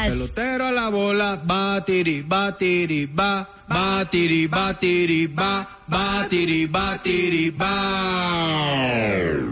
Gracias. Pelotero a la bola, batiri, batiri, ba, batiri, batiri, ba, batiri, batiri, ba.